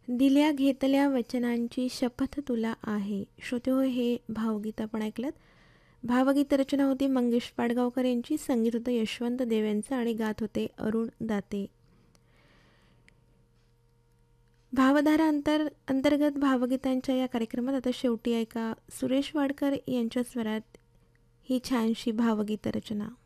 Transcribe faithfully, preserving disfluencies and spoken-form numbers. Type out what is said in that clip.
दिल्या घेतल्या वचनांची शपथ तुला आहे. श्रोते हो, हे भावगीत आपण ऐकलं. भावगीत रचना होती मंगेश पाडगावकर यांची, संगीत होतं यशवंत देव यांचं आणि गात होते अरुण दाते. भावधारा अंतर अंतर्गत भावगीतांच्या या कार्यक्रमात आता शेवटी ऐका सुरेश वाडकर यांच्या स्वरात ही छानशी भावगीत रचना.